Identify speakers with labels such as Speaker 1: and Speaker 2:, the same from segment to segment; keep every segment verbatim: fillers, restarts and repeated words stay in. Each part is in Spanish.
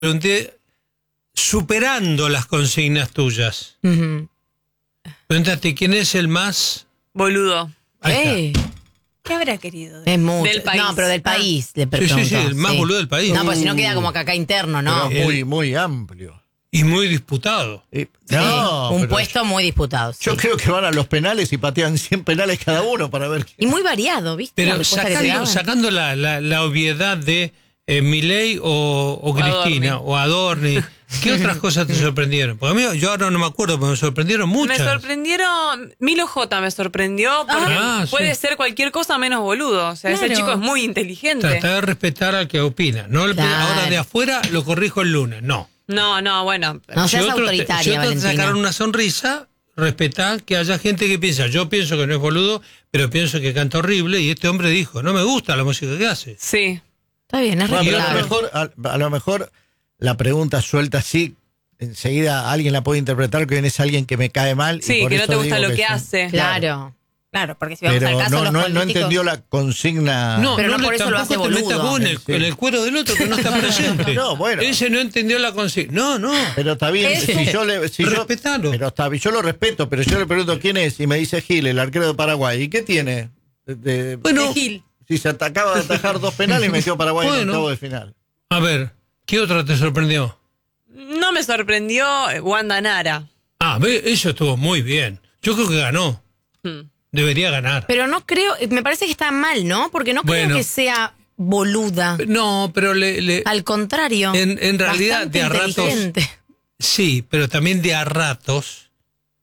Speaker 1: pregunté, superando las consignas tuyas.
Speaker 2: Uh-huh.
Speaker 1: Pregúntate, ¿quién es el más
Speaker 3: boludo?
Speaker 1: Ahí está.
Speaker 2: Hey.
Speaker 4: ¿Qué habrá querido?
Speaker 2: Es mucho.
Speaker 3: Del país.
Speaker 2: No, pero del país, le
Speaker 1: Sí,
Speaker 2: pregunto.
Speaker 1: sí, sí, el más
Speaker 2: sí.
Speaker 1: boludo del país.
Speaker 2: No, pues si no queda como acá interno, ¿no?
Speaker 5: Pero muy, muy amplio.
Speaker 1: Y muy disputado.
Speaker 5: Eh,
Speaker 2: Sí,
Speaker 5: no,
Speaker 2: un
Speaker 5: pero
Speaker 2: puesto muy disputado.
Speaker 5: Yo
Speaker 2: sí.
Speaker 5: creo que van a los penales y patean cien penales cada uno para ver.
Speaker 2: Y muy variado, ¿viste? La
Speaker 1: Pero
Speaker 2: respuesta que te
Speaker 1: sacando,
Speaker 2: daban.
Speaker 1: sacando la, la, la obviedad de eh, Milei o, o Cristina
Speaker 3: Adorni.
Speaker 1: o Adorni, ¿qué otras cosas te sorprendieron? Porque a mí, yo ahora no me acuerdo, pero me sorprendieron muchas.
Speaker 3: Me sorprendieron, Milo J me sorprendió porque
Speaker 1: Ah,
Speaker 3: puede
Speaker 1: sí.
Speaker 3: ser cualquier cosa menos boludo. O sea, ese
Speaker 4: Claro.
Speaker 3: chico es muy inteligente.
Speaker 1: Tratar de respetar al que opina. No el-
Speaker 2: Claro.
Speaker 1: Ahora de afuera lo corrijo el lunes. No.
Speaker 3: No, no, bueno.
Speaker 2: No
Speaker 1: Si
Speaker 2: seas
Speaker 1: otros te,
Speaker 2: autoritaria,
Speaker 1: si otros te
Speaker 2: Valentina.
Speaker 1: sacaron una sonrisa, respetá que haya gente que piensa. Yo pienso que no es boludo, pero pienso que canta horrible. Y este hombre dijo, no me gusta la música que hace.
Speaker 3: Sí.
Speaker 2: Está bien, es
Speaker 5: Bueno, pero a lo
Speaker 2: respetable.
Speaker 5: mejor, a, a lo mejor la pregunta suelta así, enseguida alguien la puede interpretar que es alguien que me cae mal. y
Speaker 3: Sí,
Speaker 5: por
Speaker 3: que no
Speaker 5: eso
Speaker 3: te gusta
Speaker 5: digo
Speaker 3: lo que
Speaker 5: sí.
Speaker 3: hace.
Speaker 2: Claro.
Speaker 4: Claro, porque si vamos
Speaker 5: Pero
Speaker 4: al caso,
Speaker 5: no,
Speaker 4: los
Speaker 5: no, no
Speaker 4: políticos...
Speaker 5: entendió la consigna.
Speaker 1: No,
Speaker 2: Pero no
Speaker 1: le-
Speaker 2: por eso lo
Speaker 1: tampoco
Speaker 2: hace
Speaker 1: te metas
Speaker 2: boludo.
Speaker 1: vos en el,
Speaker 5: Sí.
Speaker 1: en el cuero del otro que no está presente.
Speaker 5: No, bueno.
Speaker 1: Ese no entendió la consigna. No, no.
Speaker 5: Pero está bien,
Speaker 4: Es-
Speaker 5: si yo le. Si yo,
Speaker 1: Respetalo.
Speaker 5: pero está bien, yo lo respeto, pero yo le pregunto quién es y me dice Gil, el arquero de Paraguay. ¿Y qué tiene? De- de-
Speaker 1: Bueno,
Speaker 4: de Gil.
Speaker 5: si se atacaba de atajar dos penales y metió a Paraguay en el
Speaker 1: Bueno.
Speaker 5: octavo de final.
Speaker 1: a ver, ¿qué otra te sorprendió?
Speaker 3: No me sorprendió Wanda Nara.
Speaker 1: Ah, ve, eso estuvo muy bien. Yo creo que ganó.
Speaker 3: Hmm.
Speaker 1: Debería ganar.
Speaker 2: Pero no creo, me parece que está mal, ¿no? Porque no creo
Speaker 1: Bueno.
Speaker 2: que sea boluda.
Speaker 1: No, pero le, le-
Speaker 2: Al contrario.
Speaker 1: En- en realidad,
Speaker 2: bastante
Speaker 1: de a ratos-
Speaker 2: inteligente.
Speaker 1: sí, pero también de a ratos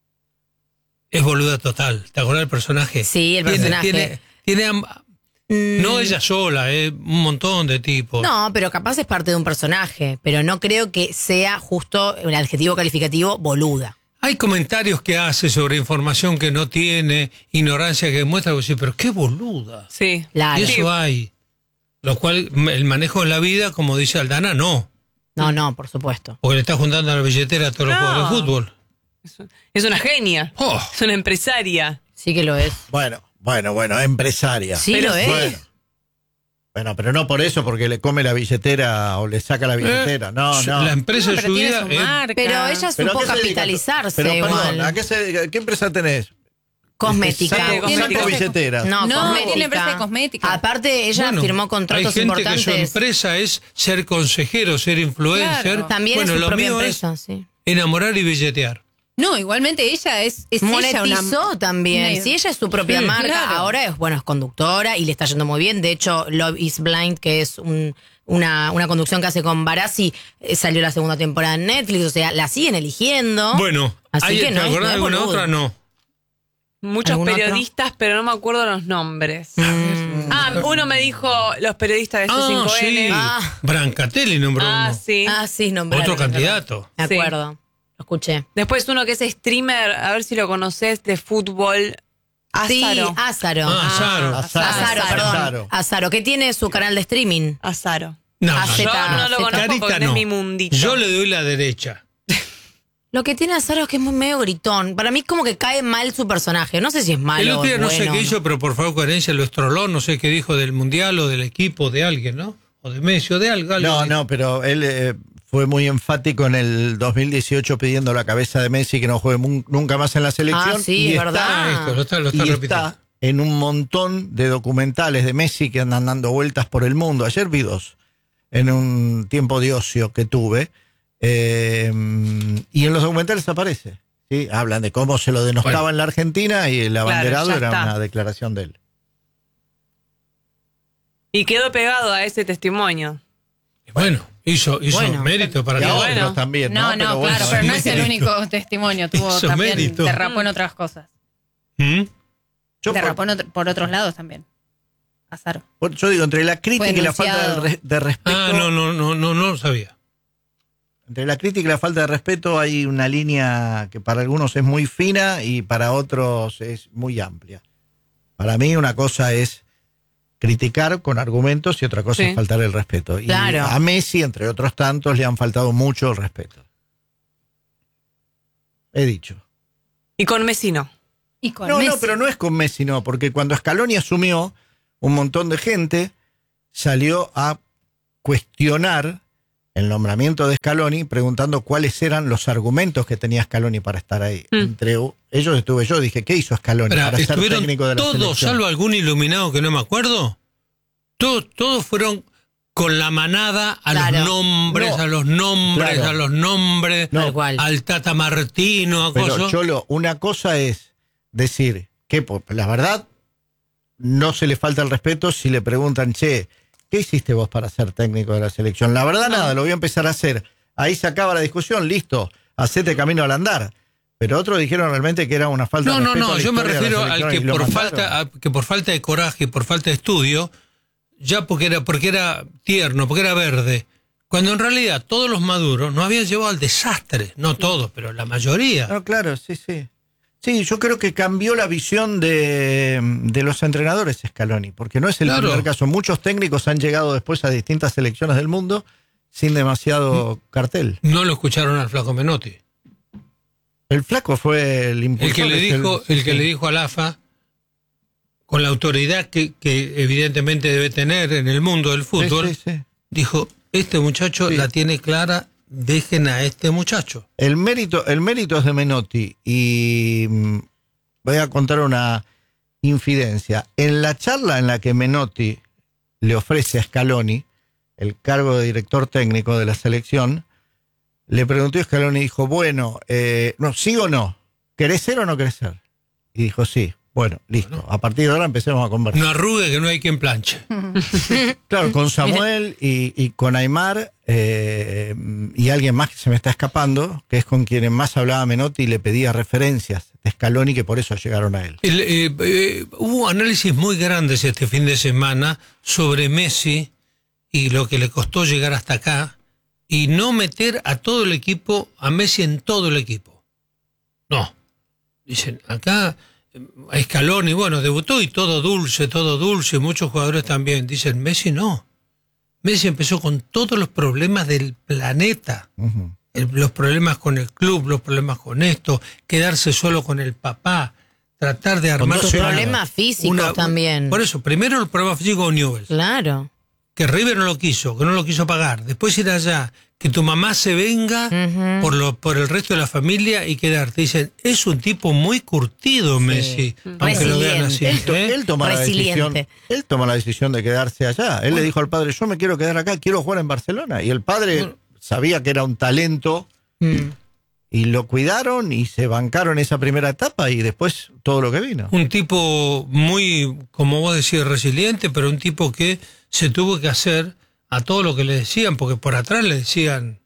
Speaker 1: es boluda total. ¿Te acuerdas del personaje?
Speaker 2: Sí, el
Speaker 1: Tiene-
Speaker 2: personaje.
Speaker 1: Tiene, tiene am-
Speaker 2: Mm,
Speaker 1: no ella sola, eh, un montón de tipos.
Speaker 2: No, pero capaz es parte de un personaje. Pero no creo que sea justo el adjetivo calificativo boluda.
Speaker 1: Hay comentarios que hace sobre información que no tiene, ignorancia que demuestra, algo así, pero qué boluda.
Speaker 3: Sí.
Speaker 2: Claro.
Speaker 1: Y eso hay. Lo cual, el manejo en la vida, como dice Aldana, no.
Speaker 2: No, no, por supuesto.
Speaker 1: Porque le está juntando a la billetera a todos los
Speaker 3: No.
Speaker 1: jugadores de fútbol.
Speaker 3: Es una genia.
Speaker 1: Oh.
Speaker 3: Es una empresaria.
Speaker 2: Sí que lo es.
Speaker 5: Bueno, bueno, bueno, empresaria.
Speaker 2: Sí
Speaker 3: Pero
Speaker 2: lo es.
Speaker 5: Bueno. Bueno, pero no por eso, porque le come la billetera o le saca la billetera. No, no.
Speaker 1: La empresa
Speaker 4: No,
Speaker 1: de
Speaker 4: pero
Speaker 1: su
Speaker 4: tiene
Speaker 1: vida
Speaker 4: su
Speaker 1: es-
Speaker 4: marca.
Speaker 2: Pero ella
Speaker 5: ¿Pero a
Speaker 2: supo
Speaker 5: qué se dedica?
Speaker 2: capitalizarse
Speaker 5: Pero perdón,
Speaker 2: igual.
Speaker 5: ¿a qué, se- qué empresa tenés?
Speaker 2: Cosmética.
Speaker 5: Saco,
Speaker 3: Sí,
Speaker 5: saco
Speaker 3: cosmética.
Speaker 5: billeteras.
Speaker 2: No,
Speaker 4: No,
Speaker 2: cosmética.
Speaker 4: tiene empresa de cosmética.
Speaker 2: Aparte, ella
Speaker 1: Bueno,
Speaker 2: firmó contratos
Speaker 1: hay gente
Speaker 2: importantes.
Speaker 1: que su empresa es ser consejero, ser influencer.
Speaker 4: Claro.
Speaker 2: También
Speaker 1: bueno,
Speaker 2: es su
Speaker 1: lo
Speaker 2: propia
Speaker 1: mío
Speaker 2: empresa, sí.
Speaker 1: es enamorar y billetear.
Speaker 4: No, igualmente ella es, es ella
Speaker 2: Monetizó
Speaker 4: una...
Speaker 2: también.
Speaker 4: una-
Speaker 2: Si ella es su propia
Speaker 1: Sí.
Speaker 2: marca,
Speaker 4: Claro.
Speaker 2: ahora es, bueno, es conductora y le está yendo muy bien. De hecho, Love is Blind, que es un- una, una conducción que hace con Barassi, eh, salió la segunda temporada en Netflix. O sea, la siguen eligiendo.
Speaker 1: Bueno,
Speaker 2: Así
Speaker 1: ¿hay-
Speaker 2: que
Speaker 1: ¿te
Speaker 2: no es-
Speaker 1: acordás
Speaker 2: no
Speaker 1: de
Speaker 2: es
Speaker 1: alguna
Speaker 2: boludo.
Speaker 1: otra? No.
Speaker 3: Muchos
Speaker 2: ¿Algún otro?
Speaker 3: periodistas, pero no me acuerdo los nombres.
Speaker 2: Mm.
Speaker 3: Ah, uno me dijo los periodistas de C
Speaker 1: Ah,
Speaker 3: cinco N.
Speaker 1: sí.
Speaker 2: Ah.
Speaker 1: Brancatelli nombró
Speaker 3: Ah,
Speaker 1: uno.
Speaker 3: sí.
Speaker 2: Ah, sí, nombraron.
Speaker 1: Otro candidato.
Speaker 2: Me
Speaker 3: Sí.
Speaker 2: acuerdo. Lo escuché.
Speaker 3: Después uno que es streamer, a ver si lo conoces, de fútbol.
Speaker 2: Sí,
Speaker 3: Azaro.
Speaker 2: Azaro.
Speaker 1: Ah, Azaro.
Speaker 5: Azaro.
Speaker 2: Azaro, perdón.
Speaker 5: Azaro.
Speaker 2: Azaro, que tiene su canal de streaming.
Speaker 3: Azaro.
Speaker 1: No,
Speaker 2: Ah,
Speaker 1: no,
Speaker 2: Zeta,
Speaker 3: Yo no lo
Speaker 2: Zeta.
Speaker 3: conozco
Speaker 1: Carita
Speaker 3: porque no
Speaker 1: no.
Speaker 3: es mi mundito.
Speaker 1: Yo le doy la derecha.
Speaker 2: Lo que tiene Azaro es que es muy medio gritón. Para mí como que cae mal su personaje. No sé si es malo
Speaker 1: El otro día
Speaker 2: o
Speaker 1: no sé
Speaker 2: bueno,
Speaker 1: qué
Speaker 2: ¿no?
Speaker 1: hizo, pero por favor, coherencia, lo estroló, no sé qué dijo del mundial o del equipo de alguien, ¿no? O de Messi o de algo. algo
Speaker 5: No,
Speaker 1: dijo.
Speaker 5: no, pero él eh, fue muy enfático en el dos mil dieciocho pidiendo la cabeza de Messi que no juegue mun- nunca más en la selección.
Speaker 2: Ah, sí,
Speaker 5: y
Speaker 2: es
Speaker 5: está-
Speaker 2: verdad.
Speaker 1: Ah, esto, lo está, lo está
Speaker 5: y
Speaker 1: repitiendo.
Speaker 5: está en un montón de documentales de Messi que andan dando vueltas por el mundo. Ayer vi dos en un tiempo de ocio que tuve. eh, y en los documentales aparece. ¿Sí? Hablan de cómo se lo denostaba
Speaker 1: Bueno.
Speaker 5: en la Argentina y el
Speaker 3: Claro,
Speaker 5: abanderado
Speaker 3: ya
Speaker 5: era
Speaker 3: está.
Speaker 5: una declaración de él.
Speaker 3: Y quedó pegado a ese testimonio.
Speaker 1: Y bueno, hizo, hizo
Speaker 2: Bueno.
Speaker 1: mérito para
Speaker 5: Y
Speaker 1: que
Speaker 5: a
Speaker 3: bueno.
Speaker 5: otros también.
Speaker 4: No,
Speaker 5: No,
Speaker 4: no,
Speaker 5: bueno,
Speaker 4: claro, pero no es el
Speaker 1: mérito.
Speaker 4: único testimonio. Tuvo
Speaker 1: Eso
Speaker 4: también,
Speaker 1: mérito.
Speaker 4: derrapó en otras cosas.
Speaker 1: ¿Mm?
Speaker 5: Yo,
Speaker 4: Derrapó en otro- por otros lados también. Azaro.
Speaker 5: por- yo digo, entre la crítica
Speaker 4: Fue
Speaker 5: y la falta de,
Speaker 4: denunciado.
Speaker 5: re- de respeto.
Speaker 1: Ah, no, no, no, no, no lo sabía.
Speaker 5: Entre la crítica y la falta de respeto hay una línea que para algunos es muy fina y para otros es muy amplia. Para mí una cosa es criticar con argumentos y otra cosa
Speaker 3: Sí.
Speaker 5: es faltar el respeto. Y
Speaker 2: Claro.
Speaker 5: a Messi, entre otros tantos, le han faltado mucho el respeto. He dicho.
Speaker 3: Y con Messi no.
Speaker 4: Y con
Speaker 5: No,
Speaker 4: Messi.
Speaker 5: no, pero no es con Messi, no, porque cuando Scaloni asumió, un montón de gente salió a cuestionar el nombramiento de Scaloni, preguntando cuáles eran los argumentos que tenía Scaloni para estar ahí.
Speaker 3: Mm.
Speaker 5: Entre ellos estuve yo, dije, ¿qué hizo Scaloni
Speaker 1: Espera,
Speaker 5: para ser
Speaker 1: ¿estuvieron
Speaker 5: técnico de la
Speaker 1: todos,
Speaker 5: selección?
Speaker 1: salvo algún iluminado que no me acuerdo? Todos, todos fueron con la manada a
Speaker 2: Claro.
Speaker 1: los nombres,
Speaker 5: No.
Speaker 1: a los nombres,
Speaker 5: Claro.
Speaker 1: a los nombres,
Speaker 2: Tal cual.
Speaker 1: al Tata Martino, a
Speaker 5: Pero,
Speaker 1: cosas.
Speaker 5: Cholo, una cosa es decir que, por- la verdad, no se le falta el respeto si le preguntan, che, ¿qué hiciste vos para ser técnico de la selección? La verdad, nada, lo voy a empezar a hacer. Ahí se acaba la discusión, listo, hacete camino al andar. Pero otros dijeron realmente que era una falta
Speaker 1: No,
Speaker 5: de
Speaker 1: no,
Speaker 5: respeto a
Speaker 1: no,
Speaker 5: la
Speaker 1: yo me
Speaker 5: historia de la
Speaker 1: refiero al
Speaker 5: selección
Speaker 1: que
Speaker 5: y lo
Speaker 1: por
Speaker 5: mandaron.
Speaker 1: falta, a- que por falta de coraje y por falta de estudio, ya porque era, porque era tierno, porque era verde, cuando en realidad todos los maduros nos habían llevado al desastre, no todos, pero la mayoría.
Speaker 5: No, claro, sí, sí. Sí, yo creo que cambió la visión de, de los entrenadores Scaloni, porque no es el
Speaker 1: Claro.
Speaker 5: primer caso. Muchos técnicos han llegado después a distintas selecciones del mundo sin demasiado cartel.
Speaker 1: No lo escucharon al flaco Menotti.
Speaker 5: El flaco fue el impulsor.
Speaker 1: El que le
Speaker 5: es
Speaker 1: dijo,
Speaker 5: sí,
Speaker 1: el que
Speaker 5: sí.
Speaker 1: le dijo al A F A, con la autoridad que, que evidentemente debe tener en el mundo del fútbol,
Speaker 5: Sí, sí, sí.
Speaker 1: dijo, este muchacho
Speaker 5: Sí.
Speaker 1: la tiene clara, dejen a este muchacho.
Speaker 5: El mérito, el mérito es de Menotti y mm, voy a contar una infidencia. En la charla en la que Menotti le ofrece a Scaloni el cargo de director técnico de la selección, le preguntó a Scaloni y dijo, bueno, eh, no, ¿sí o no? ¿Querés ser o no querés ser? Y dijo, sí. Bueno, listo. A partir de ahora empecemos a conversar.
Speaker 1: No arrugue que no hay quien planche.
Speaker 5: Claro, con Samuel y, y con Aymar eh, y alguien más que se me está escapando, que es con quien más hablaba Menotti y le pedía referencias de Scaloni, que por eso llegaron a él.
Speaker 1: El, eh, eh, hubo análisis muy grandes este fin de semana sobre Messi y lo que le costó llegar hasta acá y no meter a todo el equipo, a Messi en todo el equipo. No. Dicen, acá a Scaloni, bueno, debutó y todo dulce, todo dulce, muchos jugadores también. Dicen, Messi no. Messi empezó con todos los problemas del planeta.
Speaker 5: Ujú.
Speaker 1: El- los problemas con el club, los problemas con esto, quedarse solo con el papá, tratar de armar
Speaker 5: doce
Speaker 2: Sus
Speaker 5: años.
Speaker 2: problemas físicos
Speaker 1: una-
Speaker 2: también.
Speaker 1: Por eso, primero el problema físico con Newell's,
Speaker 2: Claro.
Speaker 1: que River no lo quiso, que no lo quiso pagar. Después ir allá, que tu mamá se venga
Speaker 2: Ujú.
Speaker 1: por lo por el resto de la familia y quedarte. Dicen, es un tipo muy curtido Messi, aunque lo vean así.
Speaker 2: Resiliente.
Speaker 1: ¿eh?
Speaker 5: Él toma la decisión,
Speaker 2: Resiliente.
Speaker 5: él toma la decisión de quedarse allá. Él le dijo al padre, yo me quiero quedar acá, quiero jugar en Barcelona. Y el padre
Speaker 1: Bueno.
Speaker 5: sabía que era un talento
Speaker 2: Mm.
Speaker 5: y lo cuidaron y se bancaron esa primera etapa y después todo lo que vino.
Speaker 1: Un tipo muy, como vos decís, resiliente, pero un tipo que se tuvo que hacer a todo lo que le decían, porque por atrás le decían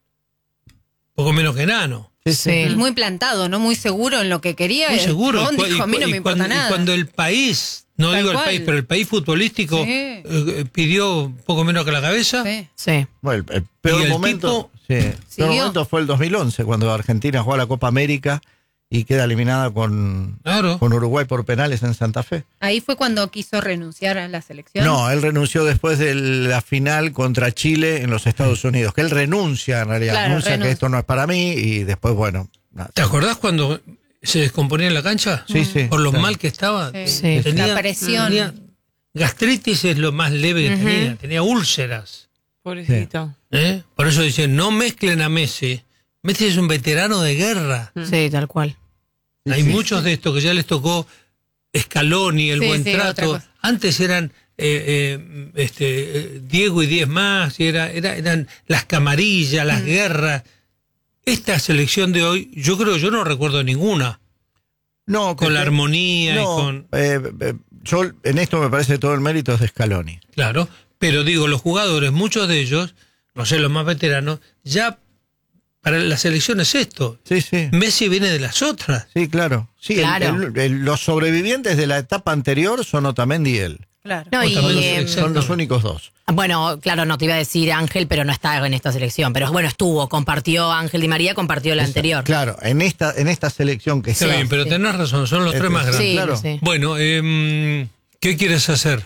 Speaker 1: poco menos que enano.
Speaker 5: Sí,
Speaker 2: Sí.
Speaker 4: Y muy plantado, ¿no? Muy seguro en lo que quería.
Speaker 1: Muy
Speaker 4: El
Speaker 1: seguro.
Speaker 4: chabón
Speaker 1: Y cu-
Speaker 4: dijo, a mí no
Speaker 1: y
Speaker 4: me importa
Speaker 1: cuando, y
Speaker 4: nada.
Speaker 1: cuando el país, no
Speaker 4: Tal
Speaker 1: digo el
Speaker 4: cual.
Speaker 1: país, pero el país futbolístico
Speaker 4: Sí.
Speaker 1: eh, pidió poco menos que la cabeza,
Speaker 4: Sí.
Speaker 2: Sí.
Speaker 5: Bueno, el, el peor
Speaker 1: Y el
Speaker 5: momento, sí, el peor
Speaker 4: Siguió.
Speaker 5: momento fue el dos mil once, cuando Argentina jugó la Copa América y queda eliminada con,
Speaker 1: claro.
Speaker 5: con Uruguay por penales en Santa Fe.
Speaker 4: Ahí fue cuando quiso renunciar a la selección.
Speaker 5: No, él renunció después de la final contra Chile en los Estados Unidos, que él renuncia en realidad,
Speaker 4: Claro,
Speaker 5: renuncia
Speaker 4: renuncia.
Speaker 5: que esto no es para mí y después, bueno. nada.
Speaker 1: ¿Te acordás cuando se descomponía en la cancha?
Speaker 5: Sí, sí.
Speaker 1: Por lo
Speaker 5: claro.
Speaker 1: mal que estaba.
Speaker 4: Sí.
Speaker 2: Sí.
Speaker 1: Tenía,
Speaker 4: La presión.
Speaker 1: tenía- gastritis es lo más leve que
Speaker 2: Ujú.
Speaker 1: tenía. Tenía úlceras.
Speaker 3: Pobrecito.
Speaker 1: ¿eh? Por eso dicen, no mezclen a Messi. Messi es un veterano de guerra.
Speaker 2: Sí, tal cual.
Speaker 5: Sí,
Speaker 1: Hay
Speaker 5: sí.
Speaker 1: muchos de estos que ya les tocó Scaloni, el
Speaker 4: Sí,
Speaker 1: buen
Speaker 4: sí, otra
Speaker 1: trato.
Speaker 4: cosa.
Speaker 1: Antes eran eh, eh, este, eh, Diego y diez más, y era, era- eran las camarillas,
Speaker 4: Mm.
Speaker 1: las guerras. Esta selección de hoy, yo creo, yo no recuerdo ninguna,
Speaker 5: No,
Speaker 1: con
Speaker 5: que-
Speaker 1: la armonía y
Speaker 5: no,
Speaker 1: con...
Speaker 5: eh, eh, yo en esto me parece que todo el mérito es de Scaloni.
Speaker 1: Claro, pero digo, los jugadores, muchos de ellos, no sé, los más veteranos, ya para la selección es esto.
Speaker 5: Sí, sí.
Speaker 1: Messi viene de las otras.
Speaker 5: Sí, claro. Sí, el-
Speaker 2: Claro.
Speaker 5: el- el- los sobrevivientes de la etapa anterior son Otamendi y él.
Speaker 4: Claro.
Speaker 2: No, y,
Speaker 1: Otamendi,
Speaker 2: eh,
Speaker 1: exacto.
Speaker 5: Son los únicos dos.
Speaker 2: bueno, claro, no te iba a decir Ángel, pero no está en esta selección. Pero bueno, estuvo, compartió Ángel Di María, compartió la anterior.
Speaker 5: Claro, en esta, en esta selección que
Speaker 1: Está
Speaker 5: está.
Speaker 1: bien, pero
Speaker 2: sí.
Speaker 1: tenés razón, son los
Speaker 5: Este,
Speaker 1: tres más grandes.
Speaker 2: Sí,
Speaker 5: claro.
Speaker 2: sí.
Speaker 1: Bueno, em, ¿qué quieres hacer?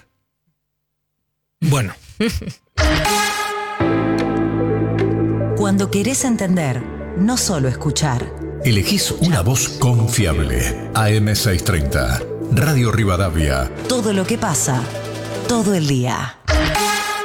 Speaker 1: Bueno,
Speaker 6: Cuando querés entender, no solo escuchar.
Speaker 7: Elegís una voz confiable. A M seiscientos treinta. Radio Rivadavia.
Speaker 6: Todo lo que pasa, todo el día.